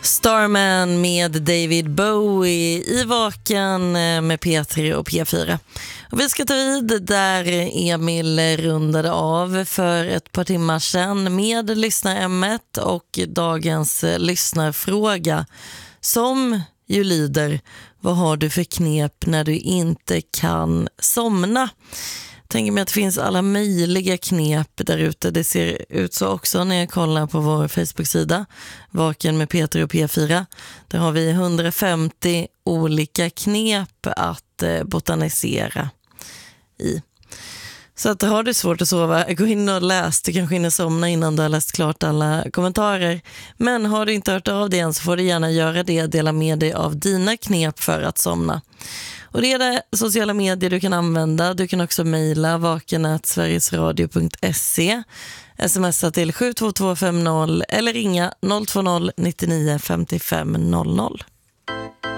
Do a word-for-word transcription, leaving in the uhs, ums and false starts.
Starman med David Bowie i Vaken med P tre och P fyra. Och vi ska ta vid där Emil rundade av för ett par timmar sedan med lyssnarämnet och dagens lyssnarfråga som ju lyder: vad har du för knep när du inte kan somna? Tänker mig att det finns alla möjliga knep där ute. Det ser ut så också när jag kollar på vår Facebook-sida Vaken med P tre och P fyra. Där har vi hundrafemtio olika knep att botanisera i. Så att har du svårt att sova, gå in och läs. Du kanske hinner somna innan du har läst klart alla kommentarer. Men har du inte hört av dig än så får du gärna göra det. Dela med dig av dina knep för att somna. Och det är det sociala medier du kan använda. Du kan också mejla vaken at sverigesradio punkt se, smsa till sju två två fem noll eller ringa noll två noll nittionio femtiofem noll noll.